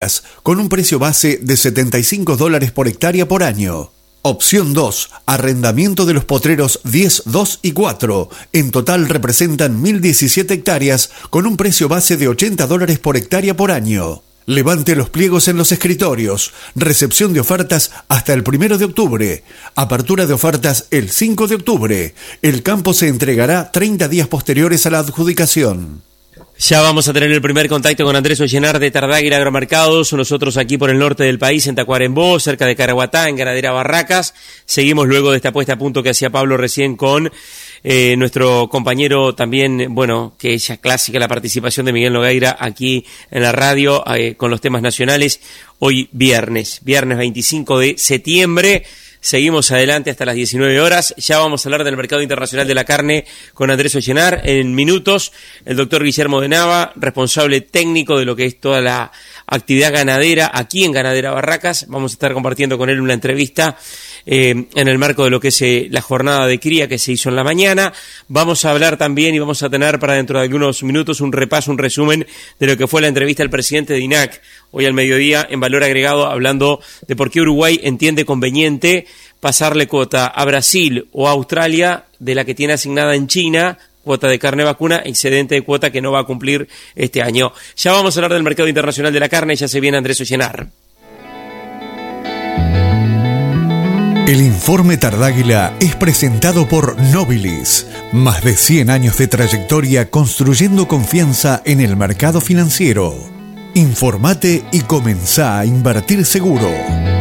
hectáreas, con un precio base de $75 por hectárea por año. Opción 2, arrendamiento de los potreros 10, 2 y 4. En total representan 1.017 hectáreas, con un precio base de $80 por hectárea por año. Levante los pliegos en los escritorios. Recepción de ofertas hasta el 1 de octubre. Apertura de ofertas el 5 de octubre. El campo se entregará 30 días posteriores a la adjudicación. Ya vamos a tener el primer contacto con Andrés Ollenar de Tardáguila Agromercados, nosotros aquí por el norte del país, en Tacuarembó, cerca de Caraguatá, en Ganadera Barracas. Seguimos luego de esta puesta a punto que hacía Pablo recién con nuestro compañero también, bueno, que es ya clásica la participación de Miguel Nogueira aquí en la radio con los temas nacionales. Hoy viernes 25 de septiembre. Seguimos adelante hasta las 19 horas. Ya vamos a hablar del mercado internacional de la carne con Andrés Ollenar. En minutos, el doctor Guillermo de Nava, responsable técnico de lo que es toda la actividad ganadera aquí en Ganadera Barracas. Vamos a estar compartiendo con él una entrevista en el marco de lo que es la jornada de cría que se hizo en la mañana. Vamos a hablar también y vamos a tener para dentro de algunos minutos un repaso, un resumen de lo que fue la entrevista del presidente de INAC hoy al mediodía en Valor Agregado, hablando de por qué Uruguay entiende conveniente pasarle cuota a Brasil o a Australia de la que tiene asignada en China, cuota de carne vacuna, excedente de cuota que no va a cumplir este año. Ya vamos a hablar del mercado internacional de la carne, ya se viene Andrés Ollenar. El informe Tardáguila es presentado por Nobilis. Más de 100 años de trayectoria construyendo confianza en el mercado financiero. Informate y comenzá a invertir seguro.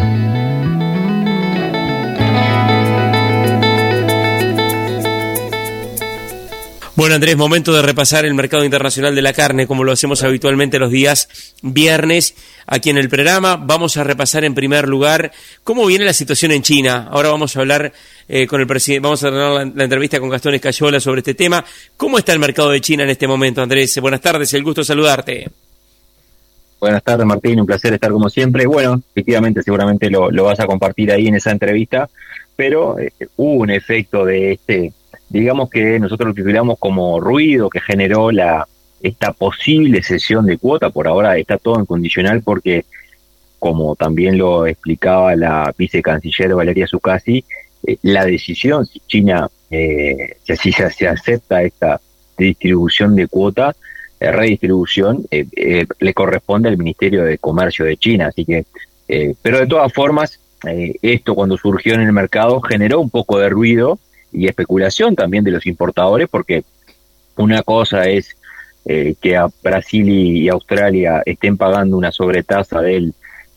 Bueno, Andrés, momento de repasar el mercado internacional de la carne, como lo hacemos habitualmente los días viernes aquí en el programa. Vamos a repasar en primer lugar cómo viene la situación en China. Ahora vamos a hablar con el presidente, vamos a tener la entrevista con Gastón Escayola sobre este tema. ¿Cómo está el mercado de China en este momento, Andrés? Buenas tardes, el gusto de saludarte. Buenas tardes, Martín, un placer estar como siempre. Bueno, efectivamente, seguramente lo vas a compartir ahí en esa entrevista, pero hubo un efecto de digamos que nosotros lo titulamos como ruido que generó esta posible cesión de cuota. Por ahora está todo en condicional porque, como también lo explicaba la vicecanciller Valeria Zuccasi, la decisión si China, si así se acepta esta distribución de cuota, redistribución, le corresponde al Ministerio de Comercio de China. Así que, pero de todas formas, esto cuando surgió en el mercado generó un poco de ruido y especulación también de los importadores, porque una cosa es que a Brasil y Australia estén pagando una sobretasa del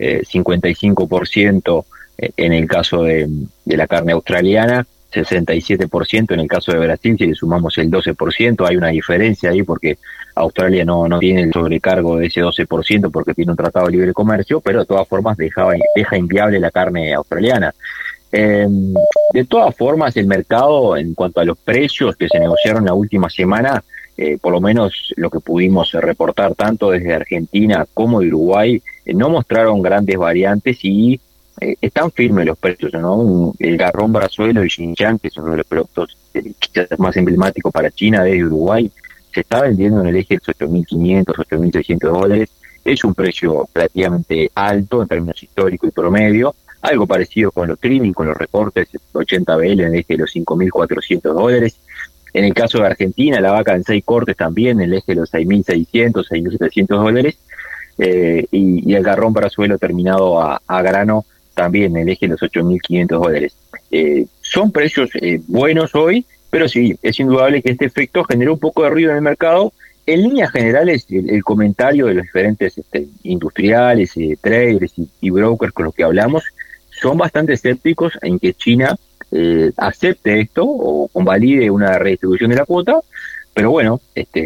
55% en el caso de la carne australiana, 67% en el caso de Brasil. Si le sumamos el 12%, hay una diferencia ahí porque Australia no tiene el sobrecargo de ese 12% porque tiene un tratado de libre comercio, pero de todas formas deja inviable la carne australiana. De todas formas, el mercado, en cuanto a los precios que se negociaron la última semana, por lo menos lo que pudimos reportar tanto desde Argentina como de Uruguay, no mostraron grandes variantes y están firmes los precios, ¿no? El garrón brazuelo y Xinjiang, que son uno de los productos quizás más emblemáticos para China desde Uruguay, se está vendiendo en el eje de los $8.500, $8.600. Es un precio relativamente alto en términos históricos y promedio. Algo parecido con los trimming, con los recortes 80 BL en el eje de los $5.400. En el caso de Argentina, la vaca en 6 cortes también en el eje de los $6.600, $6.700. Y el garrón para suelo terminado a grano también en el eje de los $8.500. Son precios buenos hoy, pero sí, es indudable que este efecto generó un poco de ruido en el mercado. En líneas generales, el comentario de los diferentes industriales, traders y brokers con los que hablamos, son bastante escépticos en que China acepte esto o convalide una redistribución de la cuota, pero bueno,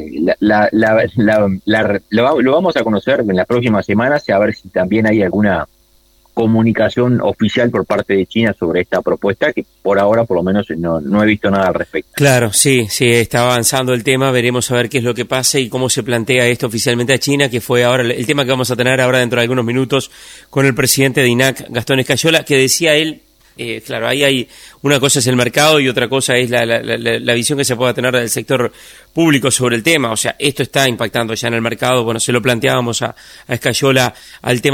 lo vamos a conocer en las próximas semanas, a ver si también hay alguna comunicación oficial por parte de China sobre esta propuesta, que por ahora por lo menos no he visto nada al respecto. Claro, sí, está avanzando el tema, veremos a ver qué es lo que pasa y cómo se plantea esto oficialmente a China, que fue ahora el tema que vamos a tener ahora dentro de algunos minutos con el presidente de INAC, Gastón Escayola, que decía él, claro, ahí hay una cosa es el mercado y otra cosa es la visión que se pueda tener del sector público sobre el tema. O sea, esto está impactando ya en el mercado. Bueno, se lo planteábamos a Escayola al tema